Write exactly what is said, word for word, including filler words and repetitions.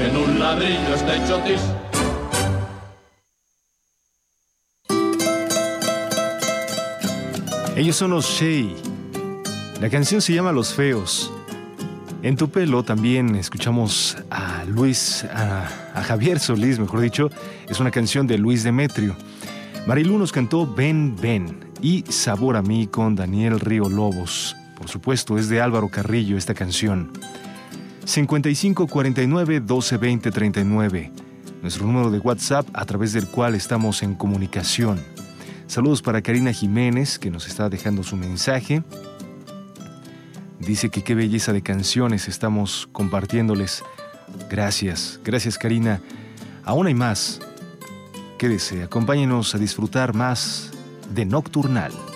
en un ladrillo está hecho tis. Ellos son los Shea. La canción se llama Los Feos. En Tu Pelo también escuchamos a Luis, a, a Javier Solís, mejor dicho. Es una canción de Luis Demetrio. Marilú nos cantó Ven, Ven y Sabor a mí con Daniel Río Lobos. Por supuesto, es de Álvaro Carrillo esta canción. cincuenta y cinco cuarenta y nueve doce veinte treinta y nueve. Nuestro número de WhatsApp a través del cual estamos en comunicación. Saludos para Karina Jiménez, que nos está dejando su mensaje. Dice que qué belleza de canciones estamos compartiéndoles. Gracias, gracias Karina. Aún hay más. Quédese, acompáñenos a disfrutar más de Nocturnal.